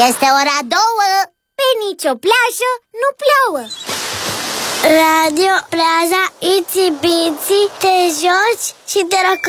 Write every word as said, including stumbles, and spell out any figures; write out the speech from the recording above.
Este ora două. Pe nicio plajă nu plouă. Radio Plaja, Itsy Bitsy, te joci și te